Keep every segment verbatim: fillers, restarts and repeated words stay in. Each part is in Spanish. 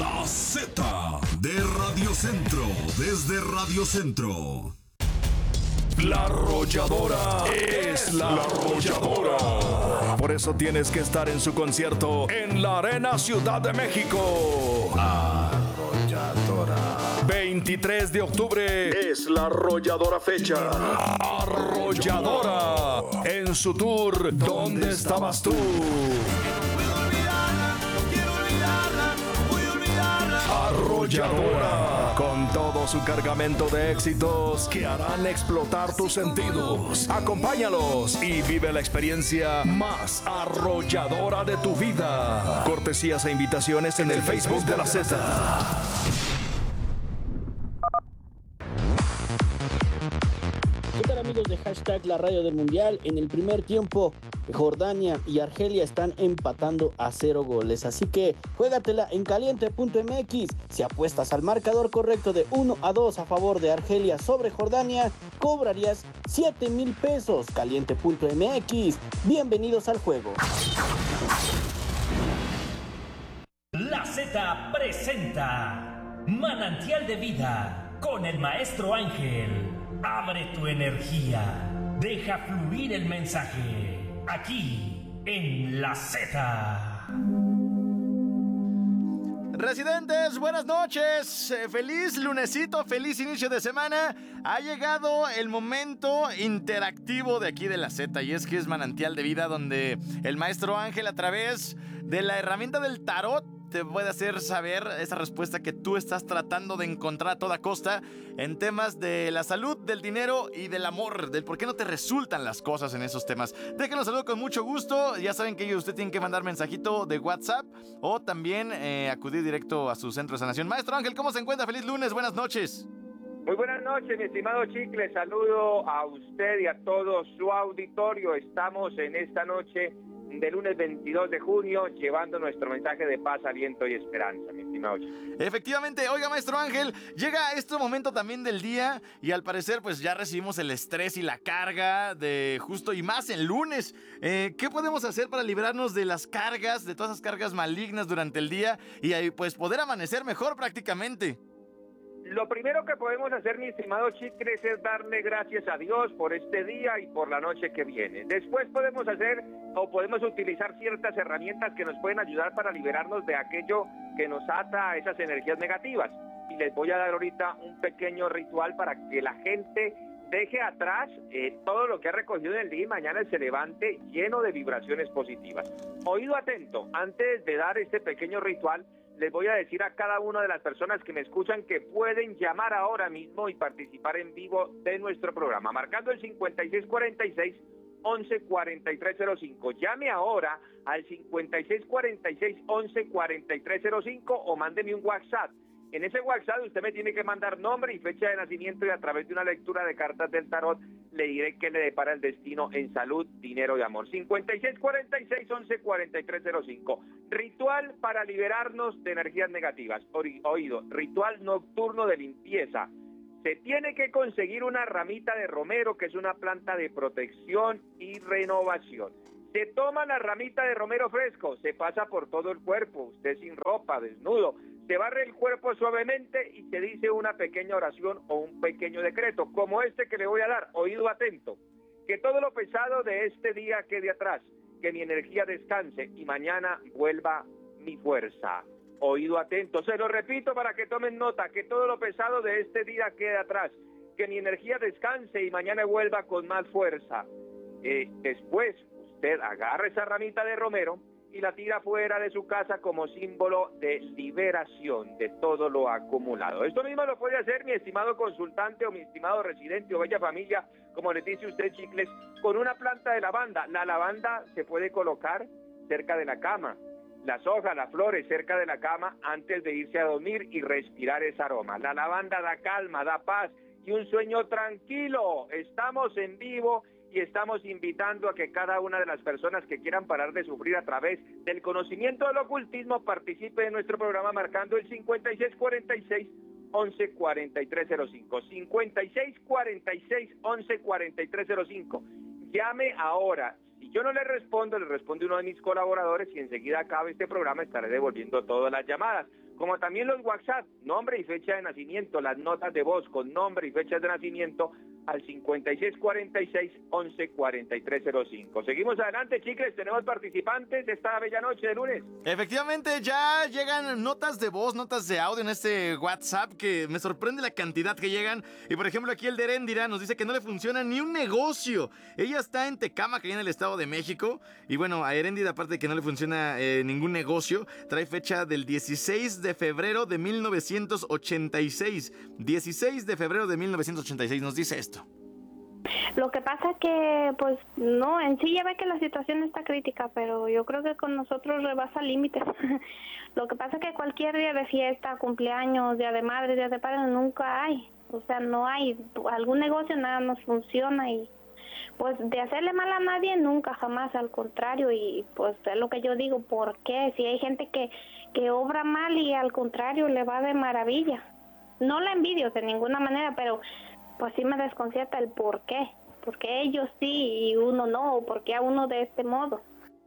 La Z de Radio Centro, desde Radio Centro. La Arrolladora es la Arrolladora. Por eso tienes que estar en su concierto en la Arena Ciudad de México. Arrolladora. veintitrés de octubre es la Arrolladora fecha. Arrolladora en su tour ¿Dónde estabas tú? Arrolladora, con todo su cargamento de éxitos que harán explotar tus sentidos. Acompáñalos y vive la experiencia más arrolladora de tu vida. Cortesías e invitaciones en el Facebook de la Z. ¿Qué tal, amigos de Hashtag La Radio del Mundial? En el primer tiempo, Jordania y Argelia están empatando a cero goles, así que juégatela en caliente punto m x. Si apuestas al marcador correcto de uno a dos a favor de Argelia sobre Jordania, cobrarías siete mil pesos. caliente punto m x. Bienvenidos al juego. La Z presenta Manantial de Vida con el Maestro Ángel. Abre tu energía, deja fluir el mensaje, aquí en La Z. Residentes, buenas noches, eh, feliz lunesito, feliz inicio de semana. Ha llegado el momento interactivo de aquí de La Z, y es que es Manantial de Vida, donde el Maestro Ángel, a través de la herramienta del tarot, te puede hacer saber esa respuesta que tú estás tratando de encontrar a toda costa en temas de la salud, del dinero y del amor, del por qué no te resultan las cosas en esos temas. Déjenos saludo con mucho gusto. Ya saben que usted tiene que mandar mensajito de WhatsApp o también eh, acudir directo a su centro de sanación. Maestro Ángel, ¿cómo se encuentra? Feliz lunes, buenas noches. Muy buenas noches, mi estimado Chicle. Saludo a usted y a todo su auditorio. Estamos en esta noche de lunes veintidós de junio, llevando nuestro mensaje de paz, aliento y esperanza, mi estimado Chicle. Efectivamente, oiga, Maestro Ángel, llega este momento también del día y al parecer pues ya recibimos el estrés y la carga de justo y más el lunes. Eh, ¿Qué podemos hacer para librarnos de las cargas, de todas esas cargas malignas durante el día y ahí pues poder amanecer mejor prácticamente? Lo primero que podemos hacer, mi estimado Chicles, es darle gracias a Dios por este día y por la noche que viene. Después podemos hacer o podemos utilizar ciertas herramientas que nos pueden ayudar para liberarnos de aquello que nos ata a esas energías negativas. Y les voy a dar ahorita un pequeño ritual para que la gente deje atrás eh, todo lo que ha recogido en el día y mañana se levante lleno de vibraciones positivas. Oído atento, antes de dar este pequeño ritual, les voy a decir a cada una de las personas que me escuchan que pueden llamar ahora mismo y participar en vivo de nuestro programa, marcando el cincuenta y seis cuarenta y seis, once cuarenta y tres cero cinco. Llame ahora al cincuenta y seis cuarenta y seis, once cuarenta y tres cero cinco o mándeme un WhatsApp. En ese WhatsApp usted me tiene que mandar nombre y fecha de nacimiento, y a través de una lectura de cartas del tarot le diré qué le depara el destino en salud, dinero y amor. cincuenta y seis cuarenta y seis, once cuarenta y tres cero cinco. Ritual para liberarnos de energías negativas. Oído, ritual nocturno de limpieza. Se tiene que conseguir una ramita de romero, que es una planta de protección y renovación. Se toma la ramita de romero fresco, se pasa por todo el cuerpo, usted sin ropa, desnudo, se barre el cuerpo suavemente y se dice una pequeña oración o un pequeño decreto, como este que le voy a dar. Oído atento, que todo lo pesado de este día quede atrás, que mi energía descanse y mañana vuelva mi fuerza. Oído atento, se lo repito para que tomen nota, que todo lo pesado de este día quede atrás, que mi energía descanse y mañana vuelva con más fuerza. Eh, después, usted agarra esa ramita de romero y la tira fuera de su casa como símbolo de liberación de todo lo acumulado. Esto mismo lo puede hacer mi estimado consultante o mi estimado residente o bella familia, como les dice usted, Chicles, con una planta de lavanda. La lavanda se puede colocar cerca de la cama, las hojas, las flores cerca de la cama antes de irse a dormir y respirar ese aroma. La lavanda da calma, da paz y un sueño tranquilo. Estamos en vivo y estamos invitando a que cada una de las personas que quieran parar de sufrir a través del conocimiento del ocultismo participe en nuestro programa marcando el cincuenta y seis cuarenta y seis, once cuarenta y tres cero cinco. cincuenta y seis cuarenta y seis, once cuarenta y tres cero cinco. Llame ahora. Si Si yo no le respondo, le responde uno de mis colaboradores y enseguida acabe este programa estaré devolviendo todas las llamadas. Como también los WhatsApp, nombre y fecha de nacimiento, las notas de voz con nombre y fecha de nacimiento al cincuenta y seis cuarenta y seis, once cuarenta y tres cero cinco. Seguimos adelante, chicles, tenemos participantes esta bella noche de lunes. Efectivamente, ya llegan notas de voz, notas de audio en este WhatsApp que me sorprende la cantidad que llegan. Y por ejemplo, aquí el de Eréndira nos dice que no le funciona ni un negocio. Ella está en Tecámac, ahí en el Estado de México. Y bueno, a Eréndira, aparte de que no le funciona eh, ningún negocio, trae fecha del dieciséis de febrero de mil novecientos ochenta y seis. dieciséis de febrero de mil novecientos ochenta y seis nos dice esto. Lo que pasa que, pues, no, en sí ya ve que la situación está crítica, pero yo creo que con nosotros rebasa límites. Lo que pasa que cualquier día de fiesta, cumpleaños, día de madre, día de padre, nunca hay. O sea, no hay. Algún negocio nada nos funciona y, pues, de hacerle mal a nadie, nunca, jamás, al contrario. Y, pues, es lo que yo digo, ¿por qué? Si hay gente que, que obra mal y al contrario le va de maravilla. No la envidio de ninguna manera, pero pues sí me desconcierta el por qué. ¿Por qué ellos sí y uno no? ¿O por qué a uno de este modo?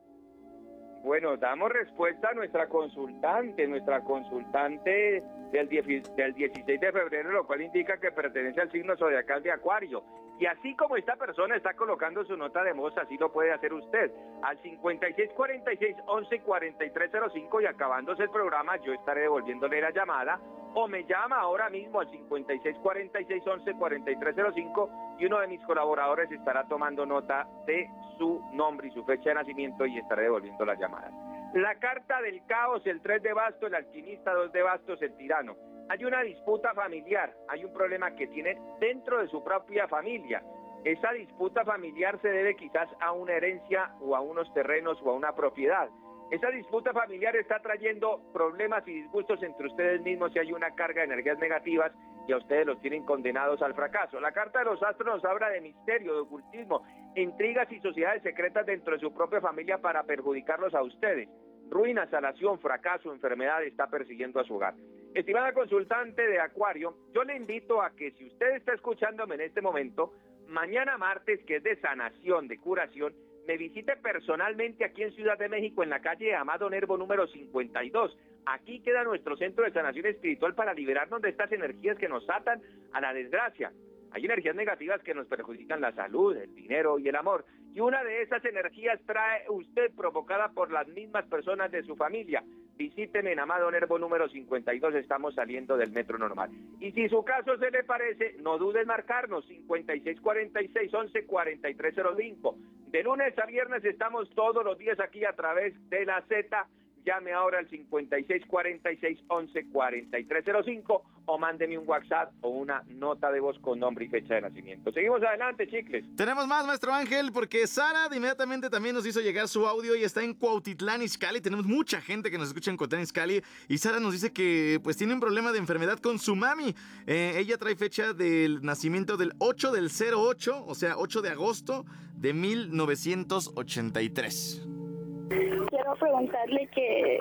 Bueno, damos respuesta a nuestra consultante, nuestra consultante del, diez, del dieciséis de febrero, lo cual indica que pertenece al signo zodiacal de Acuario. Y así como esta persona está colocando su nota de voz, así lo puede hacer usted. Al cincuenta y seis cuarenta y seis, once cuarenta y tres cero cinco y acabándose el programa, yo estaré devolviéndole la llamada. O me llama ahora mismo al cincuenta y seis cuarenta y seis, once cuarenta y tres cero cinco y uno de mis colaboradores estará tomando nota de su nombre y su fecha de nacimiento y estaré devolviendo las llamadas. La carta del caos, el tres de bastos, el alquimista, dos de bastos, el tirano. Hay una disputa familiar, hay un problema que tiene dentro de su propia familia. Esa disputa familiar se debe quizás a una herencia o a unos terrenos o a una propiedad. Esa disputa familiar está trayendo problemas y disgustos entre ustedes mismos y hay una carga de energías negativas y a ustedes los tienen condenados al fracaso. La carta de los astros nos habla de misterio, de ocultismo, intrigas y sociedades secretas dentro de su propia familia para perjudicarlos a ustedes. Ruina, salación, fracaso, enfermedad está persiguiendo a su hogar. Estimada consultante de Acuario, yo le invito a que si usted está escuchándome en este momento, mañana martes, que es de sanación, de curación, me visite personalmente aquí en Ciudad de México, en la calle Amado Nervo número cincuenta y dos. Aquí queda nuestro centro de sanación espiritual para liberarnos de estas energías que nos atan a la desgracia. Hay energías negativas que nos perjudican la salud, el dinero y el amor. Y una de esas energías trae usted provocada por las mismas personas de su familia. Visíteme en Amado Nervo número cincuenta y dos, estamos saliendo del metro normal. Y si su caso se le parece, no dude en marcarnos, cincuenta y seis cuarenta y seis, once cuarenta y tres cero cinco. De lunes a viernes estamos todos los días aquí a través de la Z. Llame ahora al cincuenta y seis cuarenta y seis, once cuarenta y tres cero cinco o mándeme un WhatsApp o una nota de voz con nombre y fecha de nacimiento. Seguimos adelante, chicles. Tenemos más, maestro Ángel, porque Sara de inmediatamente también nos hizo llegar su audio y está en Cuautitlán, Izcalli. Tenemos mucha gente que nos escucha en Cuautitlán, Izcalli, y Sara nos dice que pues tiene un problema de enfermedad con su mami. Eh, ella trae fecha del nacimiento del ocho del cero ocho, o sea, ocho de agosto de mil novecientos ochenta y tres. Quiero preguntarle que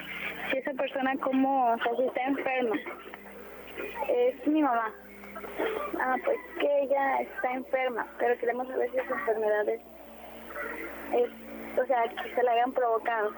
si esa persona como, o sea, si está enferma. Es mi mamá. Ah, pues que ella está enferma, pero queremos saber si esa enfermedad es, es, o sea, que se la hayan provocado.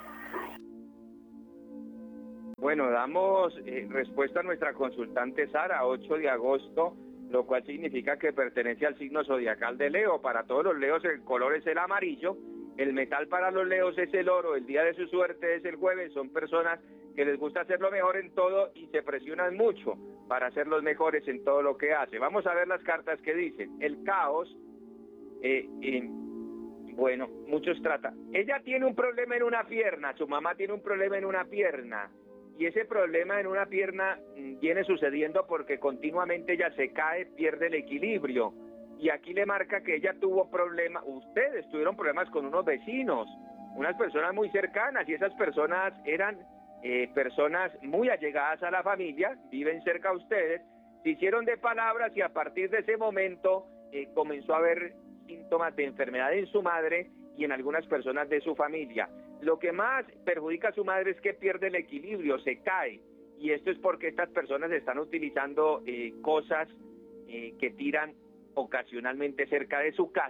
Bueno, damos eh, respuesta a nuestra consultante Sara, ocho de agosto, lo cual significa que pertenece al signo zodiacal de Leo. Para todos los Leos el color es el amarillo. El metal para los Leos es el oro, el día de su suerte es el jueves, son personas que les gusta hacer lo mejor en todo y se presionan mucho para ser los mejores en todo lo que hace. Vamos a ver las cartas que dicen. El caos, eh, eh, bueno, muchos tratan. Ella tiene un problema en una pierna, su mamá tiene un problema en una pierna y ese problema en una pierna mm, viene sucediendo porque continuamente ella se cae, pierde el equilibrio. Y aquí le marca que ella tuvo problemas, ustedes tuvieron problemas con unos vecinos, unas personas muy cercanas, y esas personas eran eh, personas muy allegadas a la familia, viven cerca a ustedes, se hicieron de palabras y a partir de ese momento eh, comenzó a haber síntomas de enfermedad en su madre y en algunas personas de su familia. Lo que más perjudica a su madre es que pierde el equilibrio, se cae, y esto es porque estas personas están utilizando eh, cosas eh, que tiran ocasionalmente cerca de su casa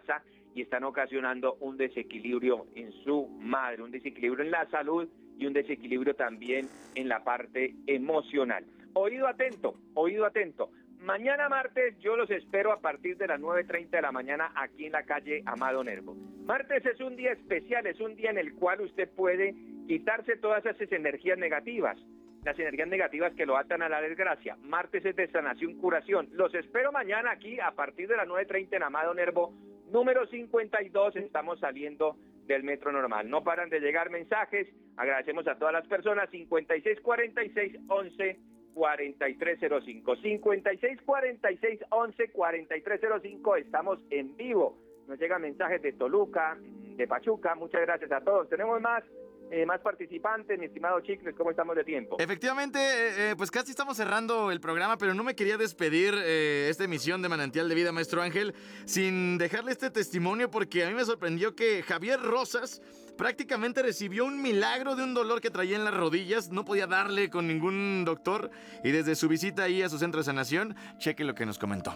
y están ocasionando un desequilibrio en su madre, un desequilibrio en la salud y un desequilibrio también en la parte emocional. Oído atento, oído atento. Mañana martes yo los espero a partir de las nueve treinta de la mañana aquí en la calle Amado Nervo. Martes es un día especial, es un día en el cual usted puede quitarse todas esas energías negativas, las energías negativas que lo atan a la desgracia. Martes es de sanación, curación. Los espero mañana aquí a partir de las nueve treinta en Amado Nervo, número cincuenta y dos, estamos saliendo del metro normal. No paran de llegar mensajes, agradecemos a todas las personas. Cincuenta y seis cuarenta y seis once cuarenta y tres cero cinco, cincuenta y seis cuarenta y seis once cuarenta y tres cero cinco, estamos en vivo. Nos llegan mensajes de Toluca, de Pachuca, muchas gracias a todos. Tenemos más Eh, más participantes, mi estimado Chicles, ¿cómo estamos de tiempo? Efectivamente, eh, pues casi estamos cerrando el programa, pero no me quería despedir eh, esta emisión de Manantial de Vida, Maestro Ángel, sin dejarle este testimonio, porque a mí me sorprendió que Javier Rosas prácticamente recibió un milagro de un dolor que traía en las rodillas, no podía darle con ningún doctor, y desde su visita ahí a su centro de sanación, cheque lo que nos comentó.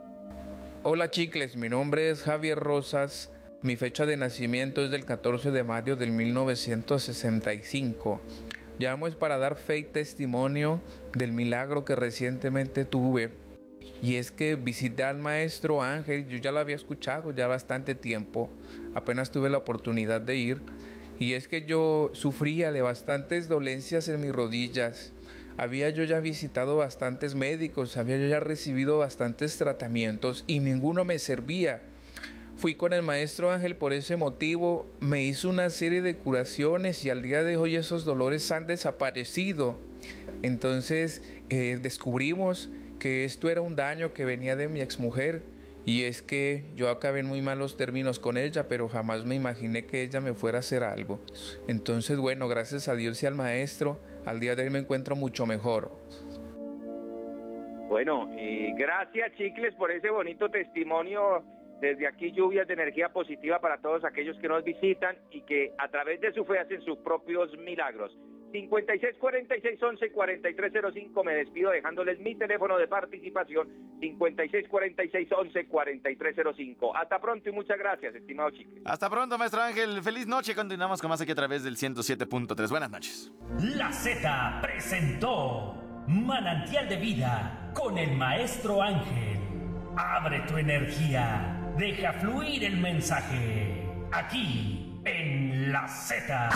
Hola Chicles, mi nombre es Javier Rosas. Mi fecha de nacimiento es del catorce de mayo del mil novecientos sesenta y cinco. Llamo es para dar fe y testimonio del milagro que recientemente tuve. Y es que visité al maestro Ángel, yo ya lo había escuchado ya bastante tiempo, apenas tuve la oportunidad de ir. Y es que yo sufría de bastantes dolencias en mis rodillas. Había yo ya visitado bastantes médicos, había yo ya recibido bastantes tratamientos y ninguno me servía. Fui con el maestro Ángel por ese motivo, me hizo una serie de curaciones y al día de hoy esos dolores han desaparecido. Entonces eh, descubrimos que esto era un daño que venía de mi exmujer y es que yo acabé en muy malos términos con ella, pero jamás me imaginé que ella me fuera a hacer algo. Entonces bueno, gracias a Dios y al maestro, al día de hoy me encuentro mucho mejor. Bueno, y gracias Chicles por ese bonito testimonio. Desde aquí lluvias de energía positiva para todos aquellos que nos visitan y que a través de su fe hacen sus propios milagros. cincuenta y seis cuarenta y seis once cuarenta y tres cero cinco, me despido dejándoles mi teléfono de participación, cincuenta y seis cuarenta y seis once cuarenta y tres cero cinco. Hasta pronto y muchas gracias, estimado Chicle. Hasta pronto, maestro Ángel. Feliz noche. Continuamos con más aquí a través del ciento siete punto tres. Buenas noches. La Z presentó Manantial de Vida con el maestro Ángel. Abre tu energía. Deja fluir el mensaje, aquí en La Z.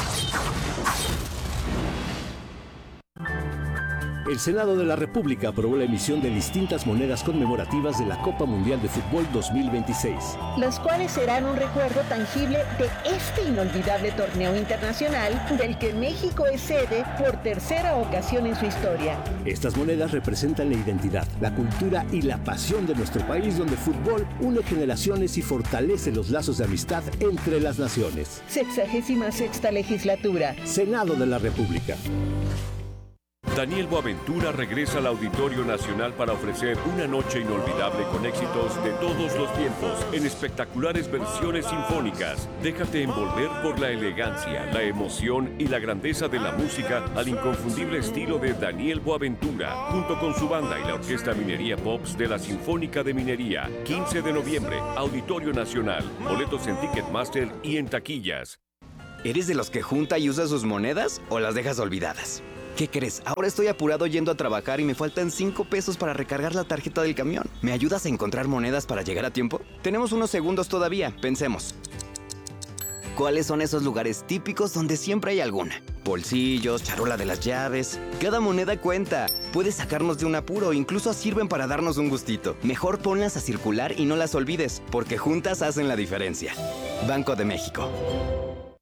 El Senado de la República aprobó la emisión de distintas monedas conmemorativas de la Copa Mundial de Fútbol dos mil veintiséis. Las cuales serán un recuerdo tangible de este inolvidable torneo internacional del que México es sede por tercera ocasión en su historia. Estas monedas representan la identidad, la cultura y la pasión de nuestro país, donde el fútbol une generaciones y fortalece los lazos de amistad entre las naciones. Sexagésima sexta legislatura. Senado de la República. Daniel Boaventura regresa al Auditorio Nacional para ofrecer una noche inolvidable con éxitos de todos los tiempos en espectaculares versiones sinfónicas. Déjate envolver por la elegancia, la emoción y la grandeza de la música al inconfundible estilo de Daniel Boaventura, junto con su banda y la Orquesta Minería Pops de la Sinfónica de Minería. quince de noviembre, Auditorio Nacional. Boletos en Ticketmaster y en taquillas. ¿Eres de los que junta y usa sus monedas o las dejas olvidadas? ¿Qué crees? Ahora estoy apurado yendo a trabajar y me faltan cinco pesos para recargar la tarjeta del camión. ¿Me ayudas a encontrar monedas para llegar a tiempo? Tenemos unos segundos todavía, pensemos. ¿Cuáles son esos lugares típicos donde siempre hay alguna? Bolsillos, charola de las llaves. Cada moneda cuenta. Puede sacarnos de un apuro, incluso sirven para darnos un gustito. Mejor ponlas a circular y no las olvides, porque juntas hacen la diferencia. Banco de México.